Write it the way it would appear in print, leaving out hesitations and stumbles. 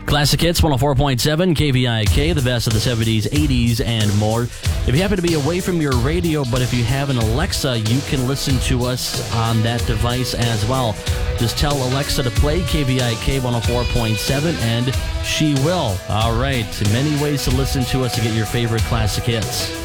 Classic Hits 104.7 KVIK, the best of the 70s, 80s, and more. If you happen to be away from your radio, but if you have an Alexa, you can listen to us on that device as well. Just tell Alexa to play KVIK 104.7 and she will. All right, many ways to listen to us to get your favorite classic hits.